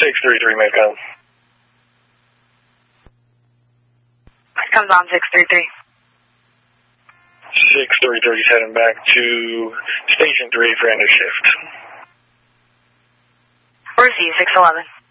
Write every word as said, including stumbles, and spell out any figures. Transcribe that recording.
six three three, may come. Comes on six three three. six three three is heading back to Station three for end of shift. Receive six eleven.